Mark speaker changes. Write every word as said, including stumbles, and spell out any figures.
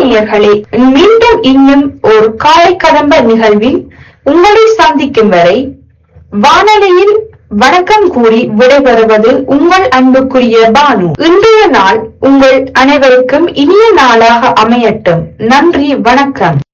Speaker 1: நேயர்களே, மீண்டும் இன்னும் ஒரு காலை கடம்ப நிகழ்வில் உங்களை சந்திக்கும் வரை வானொலியில் வணக்கம் கூறி விடைபெறுவது உங்கள் அன்புக்குரிய பானு. இன்றைய நாள் உங்கள் அனைவருக்கும் இனிய நாளாக அமையட்டும். நன்றி, வணக்கம்.